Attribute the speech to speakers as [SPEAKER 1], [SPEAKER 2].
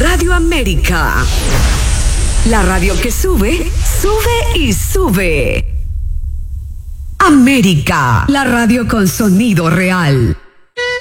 [SPEAKER 1] Radio América. La radio que sube, sube y sube. América, la radio con sonido real.